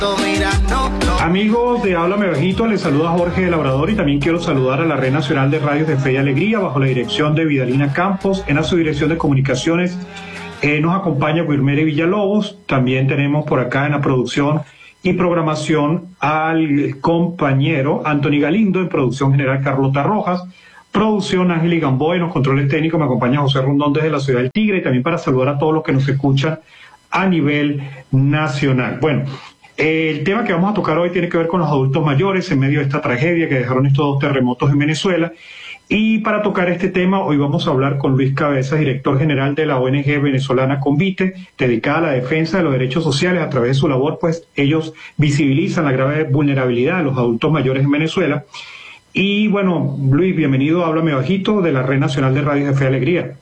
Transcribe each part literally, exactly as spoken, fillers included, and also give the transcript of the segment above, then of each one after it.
Amigos de Háblame Bajito, les saluda Jorge de Labrador y también quiero saludar a la Red Nacional de Radios de Fe y Alegría bajo la dirección de Vidalina Campos. En la subdirección de comunicaciones eh, nos acompaña Wilmere Villalobos. También tenemos por acá en la producción y programación al compañero Anthony Galindo, en producción general Carlota Rojas, producción Ángel Gamboa, en los controles técnicos me acompaña José Rondón desde la ciudad del Tigre, y también para saludar a todos los que nos escuchan a nivel nacional. Bueno, el tema que vamos a tocar hoy tiene que ver con los adultos mayores en medio de esta tragedia que dejaron estos dos terremotos en Venezuela. Y para tocar este tema, hoy vamos a hablar con Luis Cabezas, director general de la O N G venezolana Convite, dedicada a la defensa de los derechos sociales. A través de su labor, pues ellos visibilizan la grave vulnerabilidad de los adultos mayores en Venezuela. Y bueno, Luis, bienvenido a Háblame Bajito de la Red Nacional de Radios de Fe y Alegría.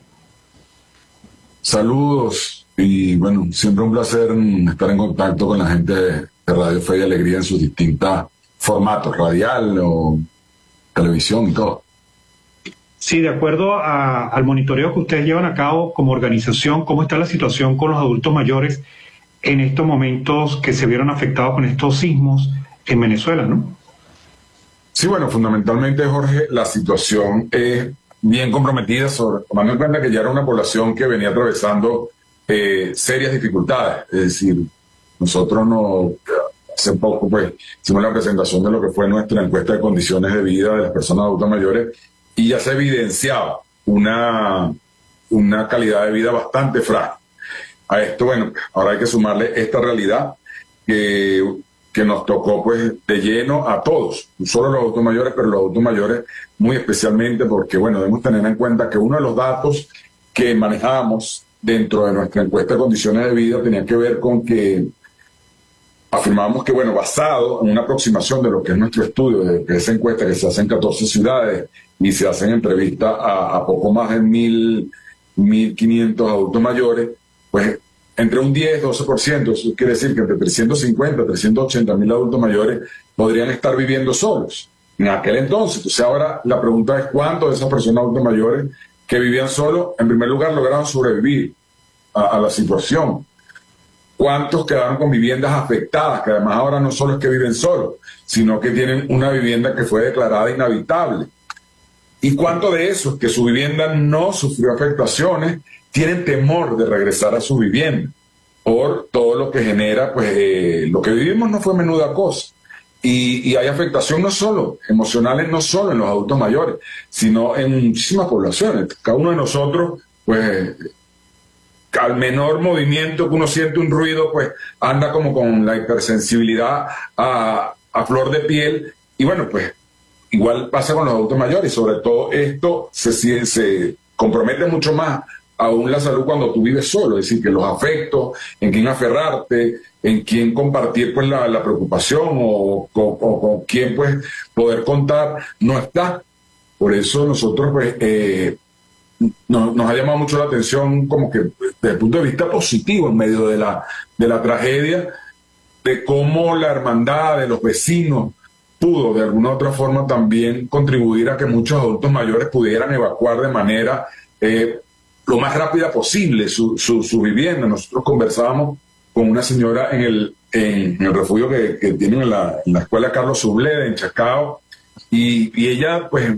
Saludos. Y bueno, siempre un placer estar en contacto con la gente de Radio Fe y Alegría en sus distintos formatos, radial o televisión y todo. Sí, de acuerdo a, al monitoreo que ustedes llevan a cabo como organización, ¿cómo está la situación con los adultos mayores en estos momentos que se vieron afectados con estos sismos en Venezuela, no? Sí, bueno, fundamentalmente, Jorge, la situación es bien comprometida, sobre, tomando en cuenta que ya era una población que venía atravesando Eh, serias dificultades. Es decir, nosotros no, hace poco pues hicimos la presentación de lo que fue nuestra encuesta de condiciones de vida de las personas adultas mayores y ya se evidenciaba una, una calidad de vida bastante frágil. A esto, bueno, ahora hay que sumarle esta realidad que, que nos tocó pues de lleno a todos, no solo los adultos mayores, pero los adultos mayores muy especialmente porque, bueno, debemos tener en cuenta que uno de los datos que manejamos dentro de nuestra encuesta de condiciones de vida tenía que ver con que afirmamos que, bueno, basado en una aproximación de lo que es nuestro estudio, de esa encuesta que se hace en catorce ciudades y se hacen entrevistas a, a poco más de mil, mil quinientos adultos mayores, pues entre un diez, doce por ciento, eso quiere decir que entre trescientos cincuenta, trescientos ochenta mil adultos mayores podrían estar viviendo solos en aquel entonces. Entonces ahora la pregunta es cuántos de esas personas adultos mayores que vivían solos, en primer lugar, lograron sobrevivir a, a la situación. ¿Cuántos quedaron con viviendas afectadas? Que además ahora no solo es que viven solos, sino que tienen una vivienda que fue declarada inhabitable. ¿Y cuántos de esos que su vivienda no sufrió afectaciones tienen temor de regresar a su vivienda? Por todo lo que genera, pues eh, lo que vivimos no fue menuda cosa. Y, y hay afectación no solo emocionales, no solo en los adultos mayores, sino en muchísimas poblaciones. Cada uno de nosotros, pues, al menor movimiento que uno siente un ruido, pues, anda como con la hipersensibilidad a, a flor de piel. Y bueno, pues, igual pasa con los adultos mayores. Y sobre todo esto se, se compromete mucho más aún la salud cuando tú vives solo. Es decir, que los afectos, en quién aferrarte, en quién compartir pues la, la preocupación o con quién pues poder contar, no está. Por eso nosotros pues eh, no, nos ha llamado mucho la atención como que desde el punto de vista positivo en medio de la, de la tragedia, de cómo la hermandad de los vecinos pudo de alguna u otra forma también contribuir a que muchos adultos mayores pudieran evacuar de manera eh, lo más rápida posible su, su, su vivienda. Nosotros conversábamos con una señora en el, en, en el refugio que, que tienen en la, en la escuela Carlos Subleda, en Chacao, y, y ella, pues,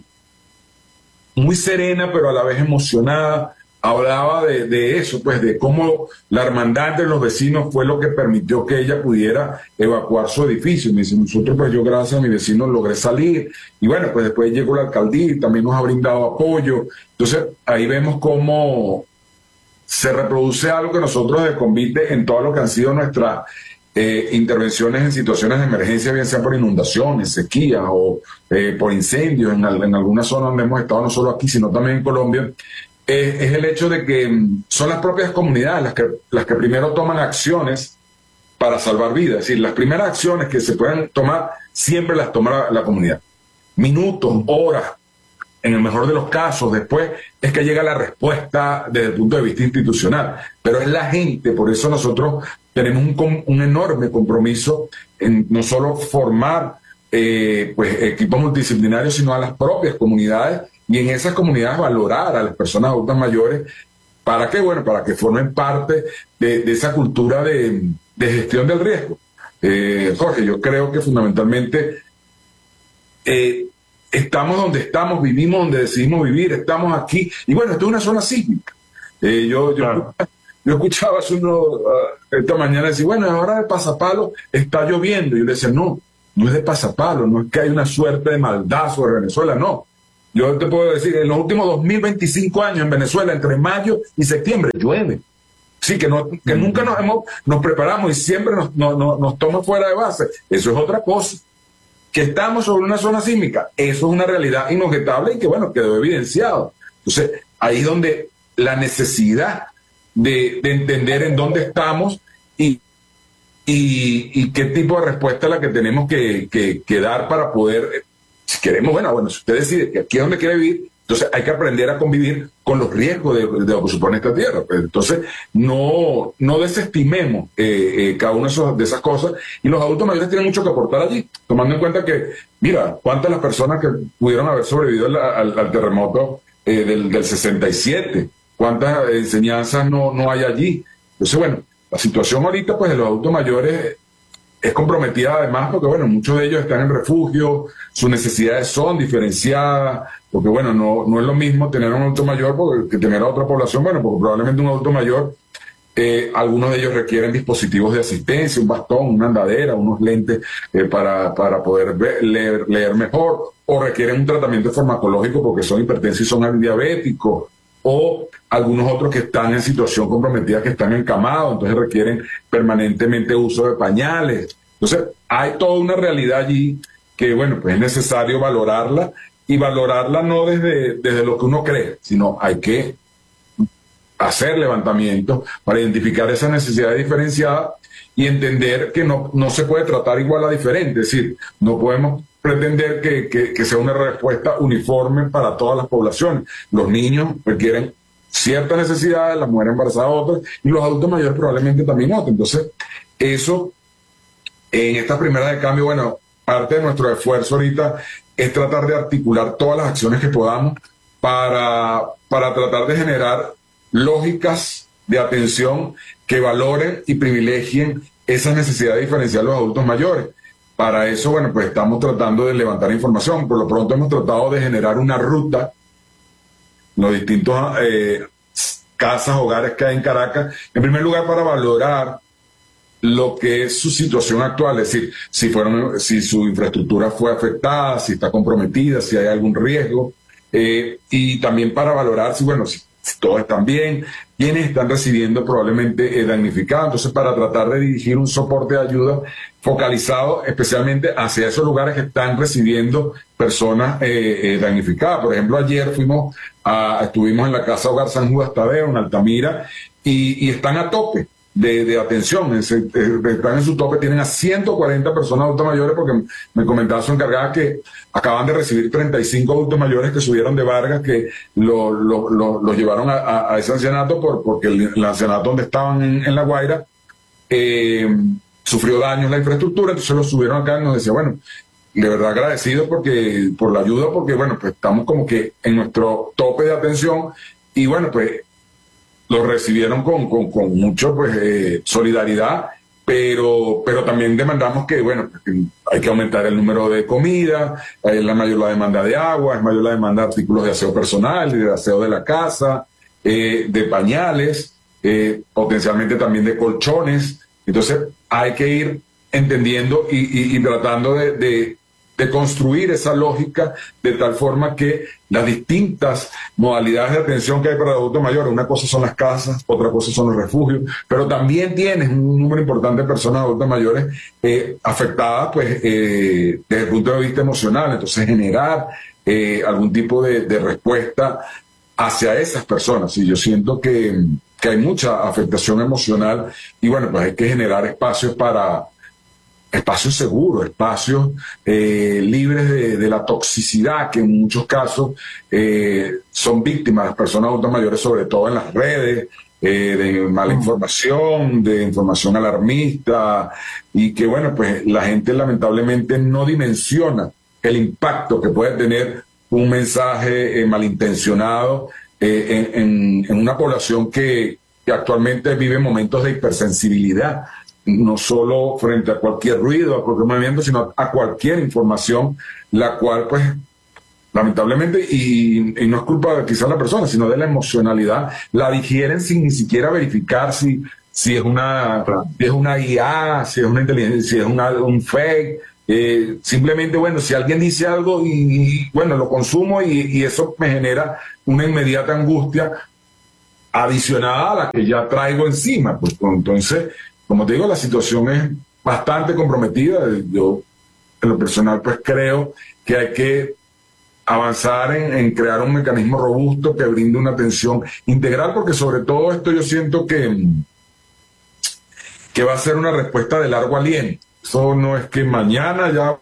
muy serena, pero a la vez emocionada, hablaba de, de eso, pues, de cómo la hermandad entre los vecinos fue lo que permitió que ella pudiera evacuar su edificio. Me dice, nosotros, pues, yo gracias a mis vecinos logré salir, y bueno, pues después llegó la alcaldía y también nos ha brindado apoyo. Entonces, ahí vemos cómo se reproduce algo que nosotros de Convite en todo lo que han sido nuestras eh, intervenciones en situaciones de emergencia, bien sea por inundaciones, sequías o eh, por incendios en, en alguna zona donde hemos estado, no solo aquí, sino también en Colombia, eh, es el hecho de que mm, son las propias comunidades las que, las que primero toman acciones para salvar vidas. Es decir, las primeras acciones que se pueden tomar, siempre las toma la, la comunidad. Minutos, horas, en el mejor de los casos, después es que llega la respuesta desde el punto de vista institucional, pero es la gente. Por eso nosotros tenemos un, un enorme compromiso en no solo formar eh, pues, equipos multidisciplinarios, sino a las propias comunidades, y en esas comunidades valorar a las personas adultas mayores. ¿Para qué? Bueno, para que formen parte de, de esa cultura de, de gestión del riesgo. Eh, Jorge, yo creo que fundamentalmente eh, estamos donde estamos, vivimos donde decidimos vivir, estamos aquí, y bueno, esto es una zona sísmica. Eh, yo, yo, claro. yo escuchaba hace uno, uh, esta mañana decir, bueno, ahora de pasapalo está lloviendo, y yo le decía, no, no es de pasapalo, no es que hay una suerte de maldad sobre Venezuela, no. Yo te puedo decir, en los últimos dos mil veinticinco años en Venezuela, entre mayo y septiembre, llueve. Sí, que, no, que mm. nunca nos, hemos, nos preparamos y siempre nos, no, no, nos toma fuera de base. Eso es otra cosa. Que estamos sobre una zona sísmica, eso es una realidad inobjetable y que, bueno, quedó evidenciado. Entonces, ahí es donde la necesidad de, de entender en dónde estamos y, y, y qué tipo de respuesta es la que tenemos que, que, que dar para poder, si queremos, bueno, bueno, si usted decide que aquí es donde quiere vivir, entonces hay que aprender a convivir con los riesgos de, de lo que supone esta tierra. Entonces, no, no desestimemos eh, eh, cada una de, esos, de esas cosas, y los adultos mayores tienen mucho que aportar allí, tomando en cuenta que, mira, cuántas las personas que pudieron haber sobrevivido al, al, al terremoto eh, del, del sesenta y siete, cuántas enseñanzas no, no hay allí. Entonces, bueno, la situación ahorita pues de los adultos mayores es comprometida además porque, bueno, muchos de ellos están en refugio, sus necesidades son diferenciadas, porque, bueno, no, no es lo mismo tener un adulto mayor que tener a otra población, bueno, porque probablemente un adulto mayor, eh, algunos de ellos requieren dispositivos de asistencia, un bastón, una andadera, unos lentes eh, para, para poder ver, leer, leer mejor, o requieren un tratamiento farmacológico porque son hipertensos y son diabéticos, o algunos otros que están en situación comprometida, que están encamados, entonces requieren permanentemente uso de pañales. Entonces, hay toda una realidad allí que, bueno, pues es necesario valorarla, y valorarla no desde, desde lo que uno cree, sino hay que hacer levantamientos para identificar esas necesidades diferenciadas y entender que no, no se puede tratar igual a diferente, es decir, no podemos pretender que, que, que sea una respuesta uniforme para todas las poblaciones. Los niños requieren ciertas necesidades, las mujeres embarazadas otras, y los adultos mayores probablemente también otras. Entonces, eso, en esta primera de cambio, bueno, parte de nuestro esfuerzo ahorita es tratar de articular todas las acciones que podamos para, para tratar de generar lógicas de atención que valoren y privilegien esas necesidades diferenciales de los adultos mayores. Para eso, bueno, pues estamos tratando de levantar información. Por lo pronto hemos tratado de generar una ruta en los distintos eh, casas, hogares que hay en Caracas. En primer lugar, para valorar lo que es su situación actual, es decir, si, fueron, si su infraestructura fue afectada, si está comprometida, si hay algún riesgo, eh, y también para valorar si, bueno, si, si todos están bien, quienes están recibiendo probablemente eh, damnificados. Entonces, para tratar de dirigir un soporte de ayuda focalizado especialmente hacia esos lugares que están recibiendo personas eh, eh, damnificadas. Por ejemplo, ayer fuimos a, estuvimos en la Casa Hogar San Judas Tadeo, en Altamira, y, y están a tope de, de atención, están en su tope, tienen a ciento cuarenta personas adultos mayores, porque me comentaba su encargada que acaban de recibir treinta y cinco adultos mayores que subieron de Vargas, que los lo, lo, lo llevaron a, a, a ese ancianato por, porque el, el ancianato donde estaban en, en La Guaira eh, sufrió daños la infraestructura, entonces lo subieron acá y nos decía, bueno, de verdad agradecido porque, por la ayuda, porque bueno, pues estamos como que en nuestro tope de atención, y bueno, pues lo recibieron con, con, con mucho pues eh, solidaridad, pero, pero también demandamos que, bueno, que hay que aumentar el número de comida, es la mayor la demanda de agua, es mayor la demanda de artículos de aseo personal y de aseo de la casa, eh, de pañales, eh, potencialmente también de colchones. Entonces hay que ir entendiendo y, y, y tratando de, de, de construir esa lógica de tal forma que las distintas modalidades de atención que hay para adultos mayores, una cosa son las casas, otra cosa son los refugios, pero también tienes un número importante de personas adultas mayores eh, afectadas pues eh, desde el punto de vista emocional. Entonces generar eh, algún tipo de, de respuesta hacia esas personas. Y yo siento que, que hay mucha afectación emocional, y bueno, pues hay que generar espacios para espacios seguros, espacios eh, libres de, de la toxicidad que en muchos casos eh, son víctimas las personas adultas mayores, sobre todo en las redes, eh, de mala información, de información alarmista, y que bueno, pues la gente lamentablemente no dimensiona el impacto que puede tener un mensaje eh, malintencionado eh, en, en, en una población que, que actualmente vive momentos de hipersensibilidad no solo frente a cualquier ruido, a cualquier movimiento, sino a cualquier información, la cual pues lamentablemente, y, y no es culpa de quizás la persona, sino de la emocionalidad, la digieren sin ni siquiera verificar si, si es una si es una I A, si es una inteligencia, si es una, un fake. Eh, simplemente, bueno, si alguien dice algo y, y bueno, lo consumo y, y eso me genera una inmediata angustia adicionada a la que ya traigo encima. Pues entonces, como te digo, la situación es bastante comprometida. Yo, en lo personal, pues creo que hay que avanzar en, en crear un mecanismo robusto que brinde una atención integral, porque sobre todo esto yo siento que, que va a ser una respuesta de largo aliento. Eso no es que mañana ya,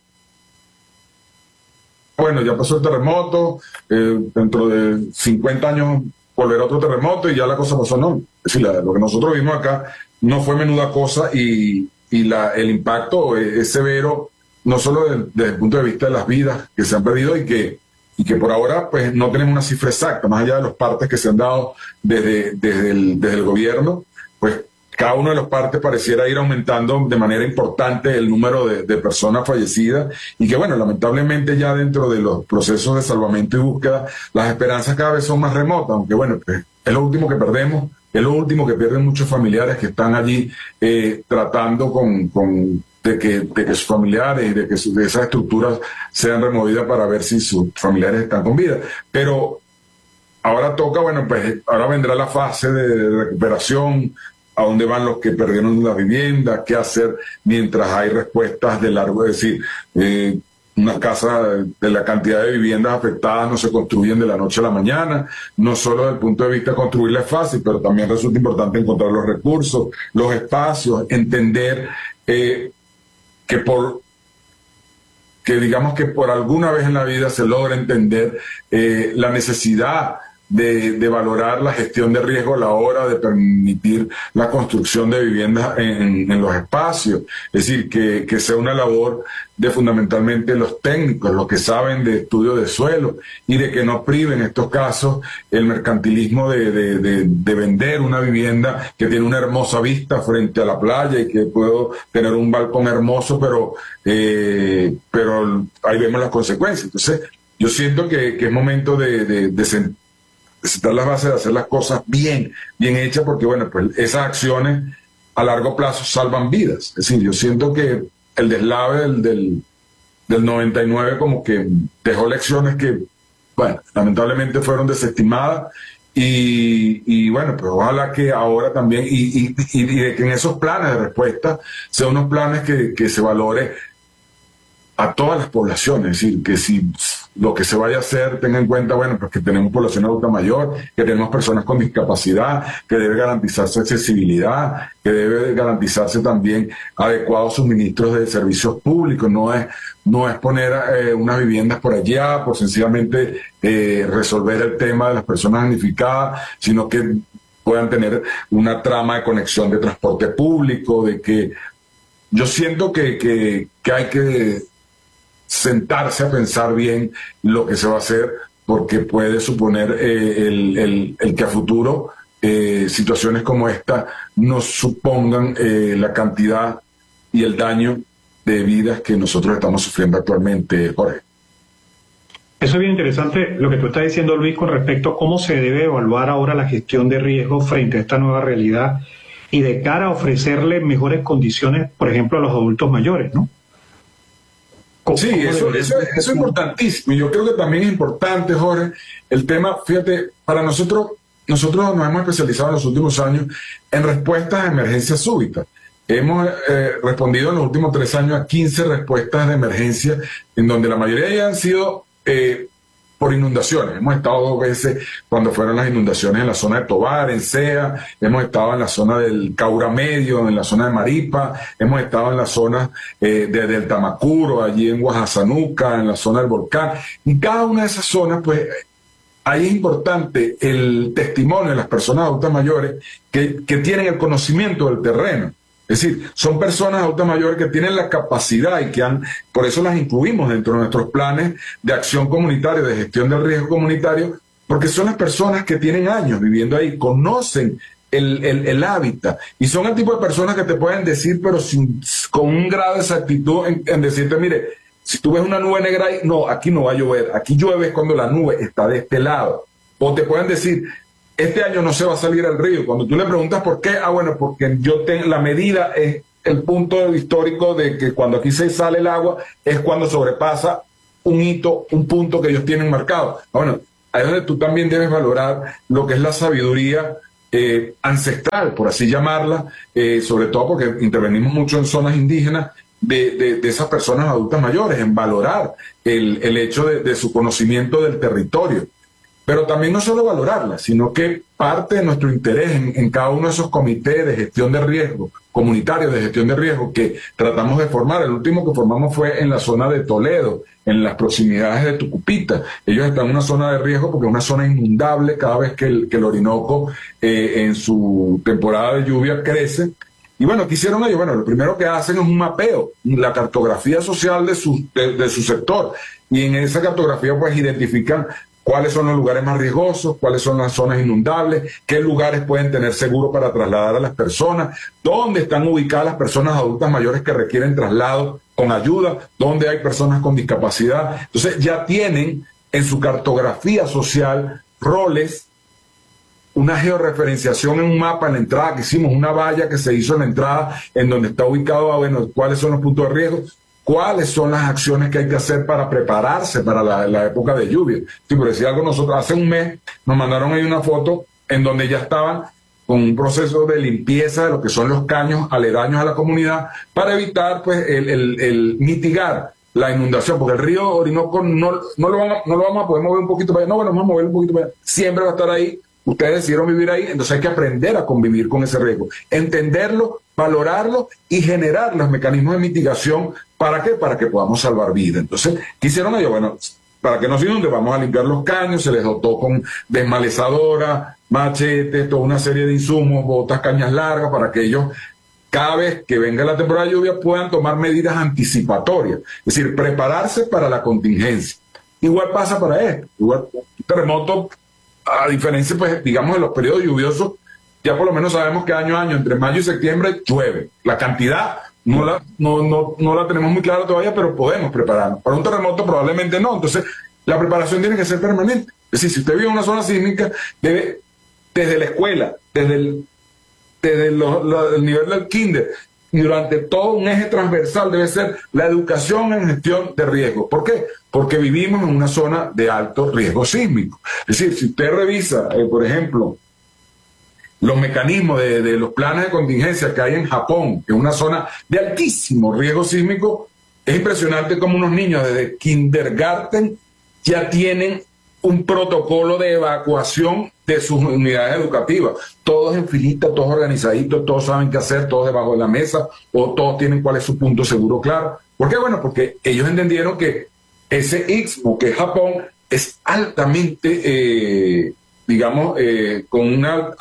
bueno, ya pasó el terremoto, eh, dentro de cincuenta años volverá otro terremoto y ya la cosa pasó, no. Es decir, la, lo que nosotros vimos acá no fue menuda cosa y, y la, el impacto es, es severo, no solo de, desde el punto de vista de las vidas que se han perdido y que, y que por ahora pues no tenemos una cifra exacta, más allá de los partes que se han dado desde, desde, el, desde el gobierno, pues cada uno de los partes pareciera ir aumentando de manera importante el número de, de personas fallecidas y que, bueno, lamentablemente ya dentro de los procesos de salvamento y búsqueda, las esperanzas cada vez son más remotas, aunque, bueno, pues, es lo último que perdemos, es lo último que pierden muchos familiares que están allí eh, tratando con, con de, que, de que sus familiares y de que su, de esas estructuras sean removidas para ver si sus familiares están con vida. Pero ahora toca, bueno, pues ahora vendrá la fase de recuperación, a dónde van los que perdieron la vivienda, qué hacer mientras hay respuestas de largo, es decir, eh, una casa de la cantidad de viviendas afectadas no se construyen de la noche a la mañana, no solo desde el punto de vista de construirla es fácil, pero también resulta importante encontrar los recursos, los espacios, entender eh, que por que digamos que por alguna vez en la vida se logra entender eh, la necesidad De, de valorar la gestión de riesgo a la hora de permitir la construcción de viviendas en, en los espacios. Es decir, que, que sea una labor de fundamentalmente los técnicos, los que saben de estudio de suelo, y de que no priven en estos casos el mercantilismo de, de, de, de vender una vivienda que tiene una hermosa vista frente a la playa y que puedo tener un balcón hermoso, pero, eh, pero ahí vemos las consecuencias. Entonces, yo siento que, que es momento de, de, de sentir necesitar las bases de hacer las cosas bien, bien hechas, porque bueno, pues esas acciones a largo plazo salvan vidas. Es decir, yo siento que el deslave del, del, del noventa y nueve como que dejó lecciones que, bueno, lamentablemente fueron desestimadas y, y bueno, pues ojalá que ahora también, y, y, y de que en esos planes de respuesta sean unos planes que, que se valore a todas las poblaciones, es decir, que si lo que se vaya a hacer tenga en cuenta, bueno, pues que tenemos población adulta mayor, que tenemos personas con discapacidad, que debe garantizarse accesibilidad, que debe garantizarse también adecuados suministros de servicios públicos, no es, no es poner eh, unas viviendas por allá, por sencillamente eh, resolver el tema de las personas damnificadas, sino que puedan tener una trama de conexión de transporte público, de que yo siento que, que, que hay que sentarse a pensar bien lo que se va a hacer, porque puede suponer eh, el, el, el que a futuro eh, situaciones como esta nos supongan eh, la cantidad y el daño de vidas que nosotros estamos sufriendo actualmente, Jorge. Eso es bien interesante lo que tú estás diciendo, Luis, con respecto a cómo se debe evaluar ahora la gestión de riesgo frente a esta nueva realidad y de cara a ofrecerle mejores condiciones, por ejemplo, a los adultos mayores, ¿no? Sí, eso, eso, eso es importantísimo. Y yo creo que también es importante, Jorge, el tema, fíjate, para nosotros, nosotros nos hemos especializado en los últimos años en respuestas a emergencias súbitas. Hemos eh, respondido en los últimos tres años a quince respuestas de emergencia, en donde la mayoría ya han sido eh, por inundaciones. Hemos estado dos veces cuando fueron las inundaciones en la zona de Tovar, en Sea, hemos estado en la zona del Caura Medio, en la zona de Maripa, hemos estado en la zona eh, de, del Tamacuro, allí en Guajazanuca, en la zona del volcán. En cada una de esas zonas, pues, ahí es importante el testimonio de las personas adultas mayores que, que tienen el conocimiento del terreno. Es decir, son personas adultas mayores que tienen la capacidad y que han, por eso las incluimos dentro de nuestros planes de acción comunitaria, de gestión del riesgo comunitario, porque son las personas que tienen años viviendo ahí, conocen el, el, el hábitat. Y son el tipo de personas que te pueden decir, pero sin, con un grado de exactitud en, en decirte, mire, si tú ves una nube negra ahí, no, aquí no va a llover. Aquí llueve cuando la nube está de este lado. O te pueden decir, este año no se va a salir al río. Cuando tú le preguntas por qué, ah, bueno, porque yo tengo, la medida es el punto histórico de que cuando aquí se sale el agua es cuando sobrepasa un hito, un punto que ellos tienen marcado. Ah, bueno, ahí es donde tú también debes valorar lo que es la sabiduría eh, ancestral, por así llamarla, eh, sobre todo porque intervenimos mucho en zonas indígenas, de, de, de esas personas adultas mayores, en valorar el, el hecho de, de su conocimiento del territorio. Pero también no solo valorarla, sino que parte de nuestro interés en, en cada uno de esos comités de gestión de riesgo, comunitarios de gestión de riesgo que tratamos de formar. El último que formamos fue en la zona de Toledo, en las proximidades de Tucupita. Ellos están en una zona de riesgo porque es una zona inundable cada vez que el, que el Orinoco eh, en su temporada de lluvia crece. Y bueno, ¿qué hicieron ellos? Bueno, lo primero que hacen es un mapeo, la cartografía social de su, de, de su sector. Y en esa cartografía pues identifican cuáles son los lugares más riesgosos, cuáles son las zonas inundables, qué lugares pueden tener seguro para trasladar a las personas, dónde están ubicadas las personas adultas mayores que requieren traslado con ayuda, dónde hay personas con discapacidad. Entonces ya tienen en su cartografía social roles, una georreferenciación en un mapa en la entrada que hicimos, una valla que se hizo en la entrada en donde está ubicado, bueno, cuáles son los puntos de riesgo, cuáles son las acciones que hay que hacer para prepararse para la, la época de lluvia. Sí, por decir algo, nosotros hace un mes nos mandaron ahí una foto en donde ya estaban con un proceso de limpieza de lo que son los caños aledaños a la comunidad para evitar pues el, el, el mitigar la inundación, porque el río Orinoco no, no, lo van a, no lo vamos a poder mover un poquito para allá, no, bueno, vamos a mover un poquito para allá, siempre va a estar ahí. Ustedes decidieron vivir ahí, entonces hay que aprender a convivir con ese riesgo, entenderlo, valorarlo y generar los mecanismos de mitigación. ¿Para qué? Para que podamos salvar vidas. Entonces, ¿qué hicieron ellos? Bueno, para que no se inunde, vamos a limpiar los caños, se les dotó con desmalezadora, machetes, toda una serie de insumos, botas, cañas largas, para que ellos, cada vez que venga la temporada de lluvia, puedan tomar medidas anticipatorias. Es decir, prepararse para la contingencia. Igual pasa para esto. Igual, un terremoto, a diferencia, pues, digamos, de los periodos lluviosos, ya por lo menos sabemos que año a año, entre mayo y septiembre, llueve. La cantidad no la, no, no, no la tenemos muy clara todavía, pero podemos prepararnos. Para un terremoto probablemente no. Entonces, la preparación tiene que ser permanente. Es decir, si usted vive en una zona sísmica, debe, desde la escuela, desde el, desde lo, lo, el nivel del kinder, y durante todo un eje transversal debe ser la educación en gestión de riesgo. ¿Por qué? Porque vivimos en una zona de alto riesgo sísmico. Es decir, si usted revisa, eh, por ejemplo, los mecanismos de, de los planes de contingencia que hay en Japón, que es una zona de altísimo riesgo sísmico, es impresionante como unos niños desde kindergarten ya tienen un protocolo de evacuación de sus unidades educativas. Todos en filita, todos organizaditos, todos saben qué hacer, todos debajo de la mesa, o todos tienen cuál es su punto seguro claro. ¿Por qué? Bueno, porque ellos entendieron que ese istmo, que es Japón, es altamente, eh, digamos, eh, con una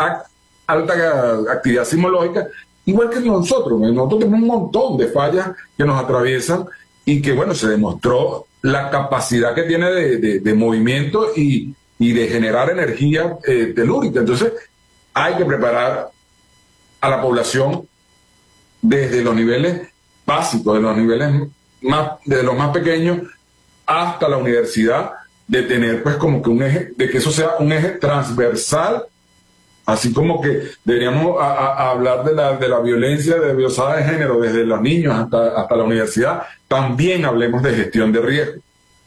alta actividad sismológica, igual que nosotros. Nosotros tenemos un montón de fallas que nos atraviesan y que, bueno, se demostró la capacidad que tiene de, de, de movimiento y, y de generar energía eh, telúrica. Entonces, hay que preparar a la población desde los niveles básicos, de los niveles más, de los más pequeños hasta la universidad, de tener pues como que un eje, de que eso sea un eje transversal. Así como que deberíamos a, a, a hablar de la, de la violencia de biosada de género desde los niños hasta, hasta la universidad, también hablemos de gestión de riesgo.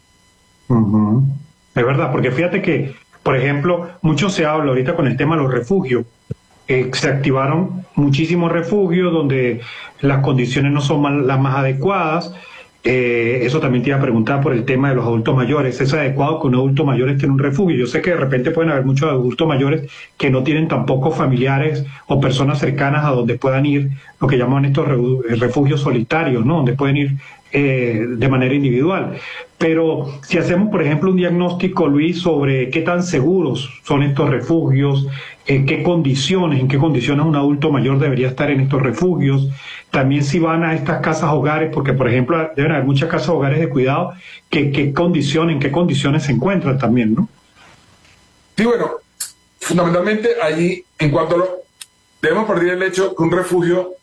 Uh-huh. Es verdad, porque fíjate que, por ejemplo, mucho se habla ahorita con el tema de los refugios. Eh, se activaron muchísimos refugios donde las condiciones no son más, las más adecuadas. Eh, eso también te iba a preguntar por el tema de los adultos mayores. ¿Es adecuado que un adulto mayor esté en un refugio? Yo sé que de repente pueden haber muchos adultos mayores que no tienen tampoco familiares o personas cercanas a donde puedan ir, lo que llaman estos refugios solitarios, ¿no? Donde pueden ir eh, de manera individual. Pero si hacemos, por ejemplo, un diagnóstico, Luis, sobre qué tan seguros son estos refugios, eh, qué condiciones, en qué condiciones un adulto mayor debería estar en estos refugios, también si van a estas casas hogares, porque por ejemplo deben haber muchas casas hogares de cuidado, que, qué condiciones, en qué condiciones se encuentran también, ¿no? Sí, bueno, fundamentalmente allí, en cuanto a lo, debemos partir del hecho que un refugio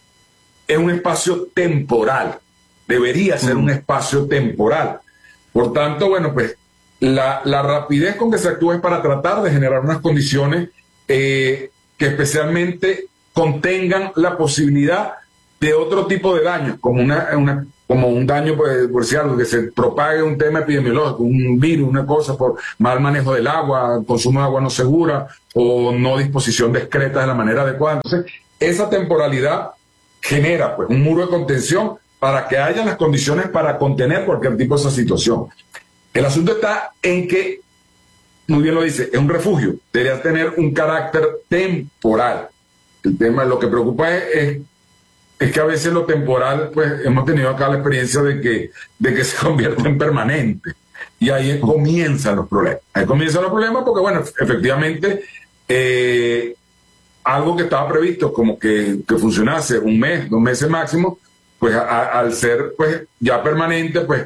es un espacio temporal, debería ser un espacio temporal. Por tanto, bueno, pues la, la rapidez con que se actúa es para tratar de generar unas condiciones eh, que especialmente contengan la posibilidad de otro tipo de daños, como, una, una, como un daño, pues, por si algo, que se propague un tema epidemiológico, un virus, una cosa, por mal manejo del agua, consumo de agua no segura o no disposición discreta de la manera adecuada. Entonces, esa temporalidad genera pues un muro de contención para que haya las condiciones para contener cualquier tipo de esa situación. El asunto está en que, muy bien lo dice, es un refugio, debería tener un carácter temporal. El tema, lo que preocupa es, es, es que a veces lo temporal, pues hemos tenido acá la experiencia de que, de que se convierte en permanente. Y ahí comienzan los problemas. Ahí comienzan los problemas porque, bueno, efectivamente, eh, algo que estaba previsto como que, que funcionase un mes, dos meses máximo, pues a, a, al ser pues ya permanente, pues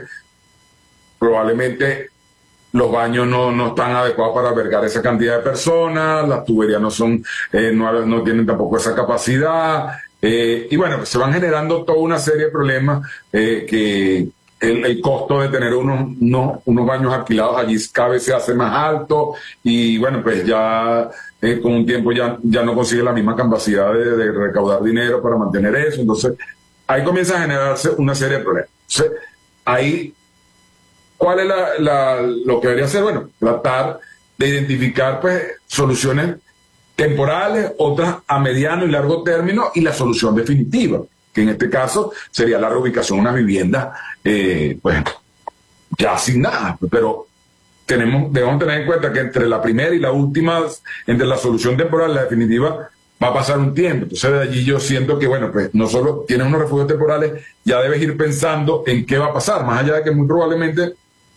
probablemente los baños no, no están adecuados para albergar esa cantidad de personas, las tuberías no son, eh, no, no tienen tampoco esa capacidad, eh, y bueno, pues se van generando toda una serie de problemas eh, que el, el costo de tener unos, unos, unos baños alquilados allí cada vez se hace más alto, y bueno, pues ya eh, con un tiempo ya, ya no consigue la misma capacidad de, de recaudar dinero para mantener eso. Entonces ahí comienza a generarse una serie de problemas. Entonces, ahí, ¿cuál es la, la, lo que debería hacer? Bueno, tratar de identificar pues soluciones temporales, otras a mediano y largo término, y la solución definitiva, que en este caso sería la reubicación de unas viviendas eh, pues ya asignadas. Pero tenemos, debemos tener en cuenta que entre la primera y la última, entre la solución temporal y la definitiva, va a pasar un tiempo. Entonces de allí yo siento que, bueno, pues no solo tienes unos refugios temporales, ya debes ir pensando en qué va a pasar, más allá de que muy probablemente,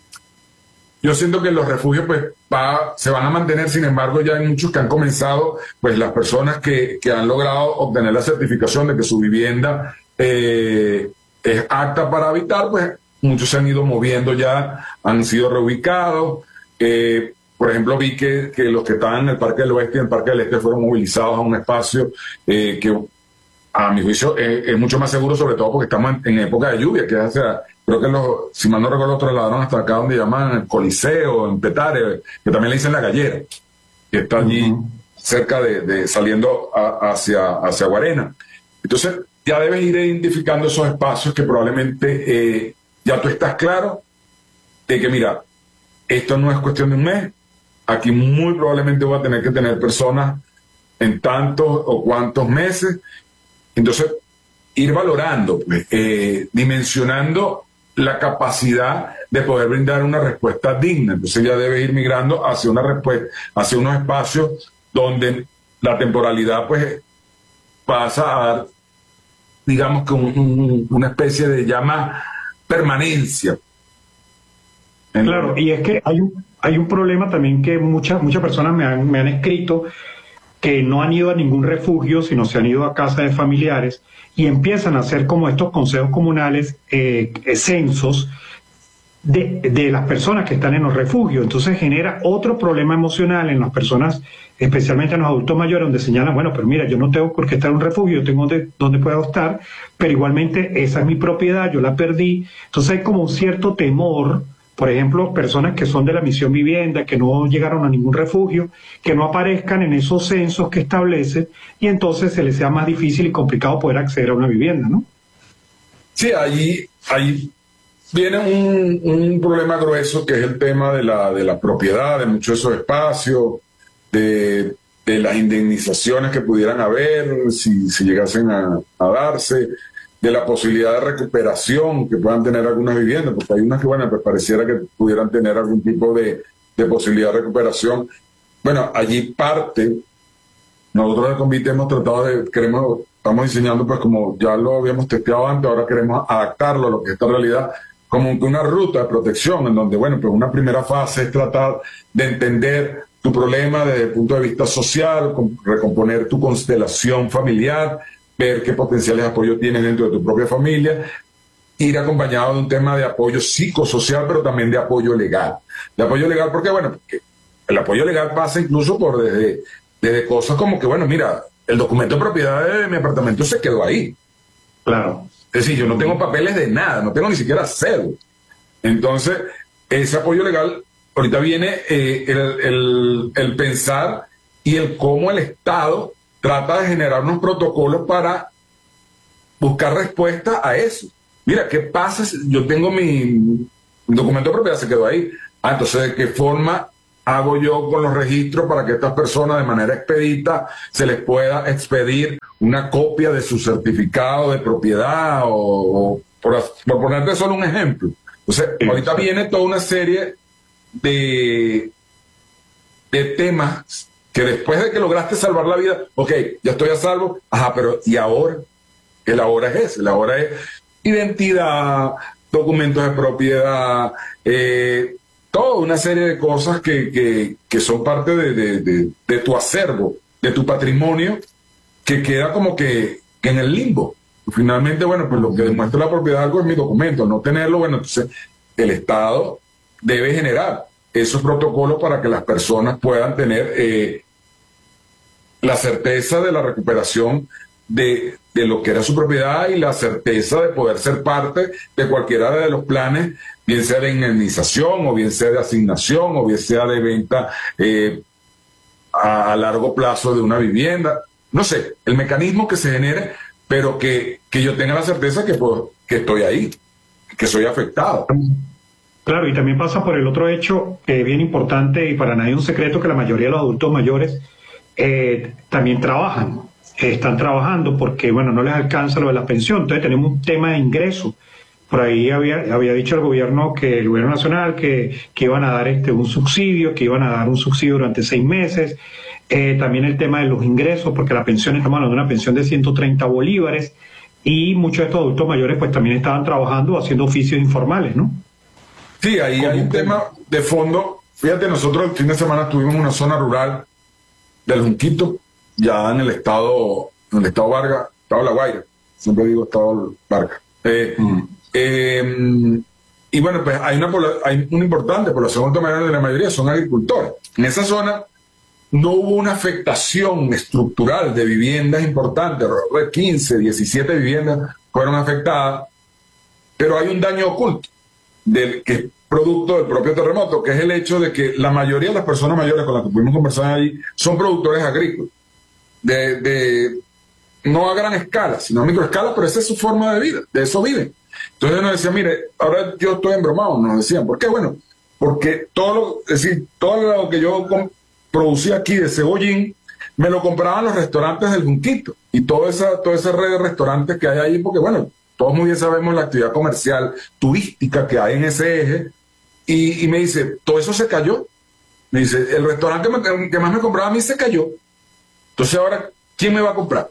yo siento que los refugios pues va, se van a mantener. Sin embargo, ya hay muchos que han comenzado, pues las personas que, que han logrado obtener la certificación de que su vivienda eh, es apta para habitar, pues muchos se han ido moviendo ya, han sido reubicados. Eh, Por ejemplo, vi que, que los que estaban en el Parque del Oeste y en el Parque del Este fueron movilizados a un espacio eh, que, a mi juicio, es, es mucho más seguro, sobre todo porque estamos en, en época de lluvia, que es hacia, creo que los, si mal no recuerdo, los trasladaron hasta acá donde llaman el Coliseo, en Petare, que también le dicen La Gallera, que está allí uh-huh. cerca de, de saliendo a, hacia, hacia Guarena. Entonces, ya debes ir identificando esos espacios que probablemente eh, ya tú estás claro de que, mira, esto no es cuestión de un mes. Aquí muy probablemente voy a tener que tener personas en tantos o cuantos meses. Entonces, ir valorando, pues, eh, dimensionando la capacidad de poder brindar una respuesta digna. Entonces ya debe ir migrando hacia una respuesta, hacia unos espacios donde la temporalidad, pues, pasa a dar, digamos que un, un, una especie de llama permanencia. Claro, y es que hay un, hay un problema también que muchas, muchas personas me han, me han escrito que no han ido a ningún refugio, sino se han ido a casa de familiares y empiezan a hacer como estos consejos comunales, eh, censos de, de las personas que están en los refugios. Entonces genera otro problema emocional en las personas, especialmente en los adultos mayores, donde señalan, bueno, pero mira, yo no tengo por qué estar en un refugio, yo tengo donde, donde puedo estar, pero igualmente esa es mi propiedad, yo la perdí. Entonces hay como un cierto temor. Por ejemplo, personas que son de la misión vivienda, que no llegaron a ningún refugio, que no aparezcan en esos censos que establecen, y entonces se les sea más difícil y complicado poder acceder a una vivienda, ¿no? Sí, ahí, ahí viene un, un problema grueso, que es el tema de la, de la propiedad de muchos de esos espacios, de, de las indemnizaciones que pudieran haber si, si llegasen a, a darse, de la posibilidad de recuperación que puedan tener algunas viviendas, porque hay unas que, bueno, pues pareciera que pudieran tener algún tipo de, de posibilidad de recuperación. Bueno, allí parte, nosotros en el Convite hemos tratado de, queremos, estamos diseñando, pues como ya lo habíamos testeado antes, ahora queremos adaptarlo a lo que es esta realidad, como una ruta de protección, en donde, bueno, pues una primera fase es tratar de entender tu problema desde el punto de vista social, recomponer tu constelación familiar, ver qué potenciales de apoyo tienes dentro de tu propia familia, ir acompañado de un tema de apoyo psicosocial, pero también de apoyo legal. De apoyo legal, porque, bueno, porque el apoyo legal pasa incluso por desde, desde cosas como que, bueno, mira, el documento de propiedad de mi apartamento se quedó ahí. Claro. Es decir, yo no tengo papeles de nada, no tengo ni siquiera cédula. Entonces, ese apoyo legal, ahorita viene eh, el, el, el pensar y el cómo el Estado trata de generar unos protocolos para buscar respuesta a eso. Mira, ¿qué pasa si yo tengo mi documento de propiedad, se quedó ahí? Ah, entonces, ¿de qué forma hago yo con los registros para que estas personas de manera expedita se les pueda expedir una copia de su certificado de propiedad? O, o por, por ponerte solo un ejemplo. Entonces, sí, ahorita sí. viene toda una serie de, de temas que después de que lograste salvar la vida, ok, ya estoy a salvo, ajá, pero ¿y ahora? El ahora es ese, el ahora es identidad, documentos de propiedad, eh, toda una serie de cosas que, que, que son parte de, de, de, de tu acervo, de tu patrimonio, que queda como que, que en el limbo. Finalmente, bueno, pues lo que demuestra la propiedad de algo es mi documento. No tenerlo, bueno, entonces el Estado debe generar esos protocolos para que las personas puedan tener eh, la certeza de la recuperación de, de lo que era su propiedad y la certeza de poder ser parte de cualquiera de los planes, bien sea de indemnización o bien sea de asignación o bien sea de venta eh, a, a largo plazo de una vivienda. No sé, el mecanismo que se genere, pero que, que yo tenga la certeza que, pues, que estoy ahí, que soy afectado. Claro, y también pasa por el otro hecho que es bien importante y para nadie un secreto, que la mayoría de los adultos mayores eh, también trabajan, eh, están trabajando porque, bueno, no les alcanza lo de la pensión. Entonces tenemos un tema de ingreso. Por ahí había, había dicho el gobierno, que el gobierno nacional, que, que iban a dar este, un subsidio, que iban a dar un subsidio durante seis meses. Eh, también el tema de los ingresos, porque la pensión, estamos hablando de una pensión de ciento treinta bolívares, y muchos de estos adultos mayores pues también estaban trabajando haciendo oficios informales, ¿no? Sí, ahí hay un tema de fondo. Fíjate, nosotros el fin de semana estuvimos en una zona rural del Junquito, ya en el estado, en el estado Vargas, estado La Guaira, siempre digo estado Vargas. Eh, mm. eh, y bueno, pues hay una, hay una importante población adulta mayor, de la mayoría son agricultores. En esa zona no hubo una afectación estructural de viviendas importantes, quince, diecisiete viviendas fueron afectadas, pero hay un daño oculto del, que es producto del propio terremoto, que es el hecho de que la mayoría de las personas mayores con las que pudimos conversar allí son productores agrícolas, de, de no a gran escala, sino a microescala, pero esa es su forma de vida, de eso viven. Entonces nos decían, mire, ahora yo estoy embromado, nos decían, ¿por qué? Bueno, porque todo lo, es decir, todo lo que yo producía aquí de cebollín, me lo compraban los restaurantes del Junquito y toda esa, toda esa red de restaurantes que hay ahí, porque bueno, todos muy bien sabemos la actividad comercial, turística que hay en ese eje, y, y me dice, todo eso se cayó. Me dice, el restaurante que, que más me compraba a mí se cayó. Entonces ahora, ¿quién me va a comprar?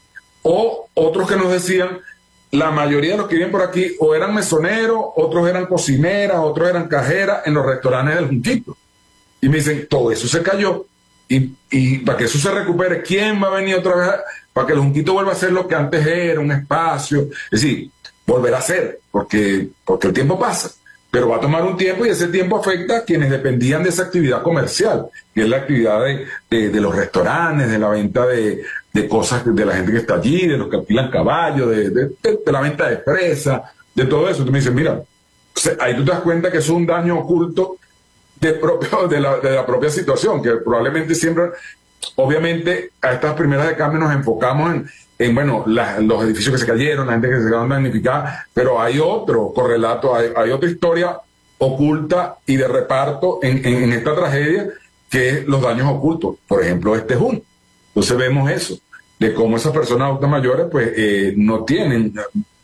O otros que nos decían, la mayoría de los que viven por aquí o eran mesoneros, otros eran cocineras, otros eran cajeras en los restaurantes del Junquito. Y me dicen, todo eso se cayó. Y, y para que eso se recupere, ¿quién va a venir otra vez? Para que el Junquito vuelva a ser lo que antes era, un espacio. Es decir, volver a ser, porque, porque el tiempo pasa. Pero va a tomar un tiempo y ese tiempo afecta a quienes dependían de esa actividad comercial, que es la actividad de, de, de los restaurantes, de la venta de, de cosas de la gente que está allí, de los que alquilan caballos, de, de, de, de la venta de presa, de todo eso. Tú me dices, mira, ahí tú te das cuenta que es un daño oculto de, propio, de, la, de la propia situación, que probablemente siempre, obviamente, a estas primeras de cambio nos enfocamos en, en bueno, la, los edificios que se cayeron, la gente que se quedó damnificada, pero hay otro correlato, hay, hay otra historia oculta y de reparto en, en, en esta tragedia, que es los daños ocultos. Por ejemplo, este Jun. Entonces vemos eso, de cómo esas personas adultas mayores pues eh, no tienen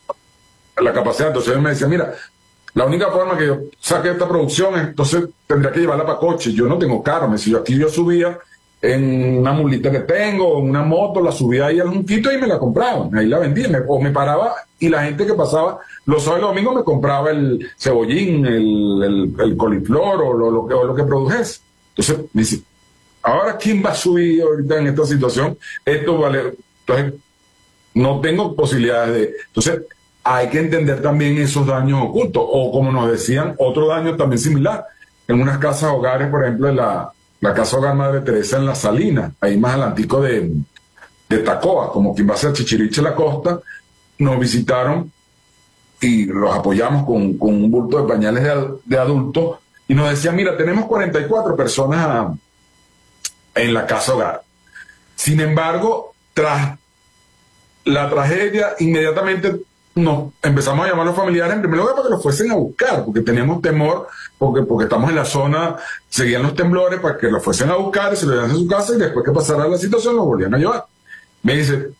la capacidad. Entonces él me decía, mira, la única forma que yo saque esta producción es, entonces tendría que llevarla para coche. Yo no tengo carro. Me decía, aquí yo subía en una mulita que tengo, en una moto, la subía ahí al Junquito y me la compraban, ahí la vendía, me, o me paraba y la gente que pasaba los sábados y los domingos me compraba el cebollín, el, el, el coliflor o lo, lo, que, o lo que produjese. Entonces me dice, ahora ¿quién va a subir ahorita en esta situación? Esto vale, entonces no tengo posibilidades de... Entonces hay que entender también esos daños ocultos, o como nos decían, otro daño también similar, en unas casas hogares, por ejemplo, en la... la Casa Hogar Madre Teresa en La Salina, ahí más adelantico de, de Tacoa, como quien va a ser Chichiriche la Costa, nos visitaron y los apoyamos con, con un bulto de pañales de, de adultos y nos decían, mira, tenemos cuarenta y cuatro personas en la casa hogar. Sin embargo, tras la tragedia, inmediatamente nos empezamos a llamar a los familiares, en primer lugar para que los fuesen a buscar, porque teníamos temor, porque, porque estamos en la zona, seguían los temblores, para que los fuesen a buscar y se lo llevasen a su casa y después que pasara la situación los volvían a llevar. Me dice,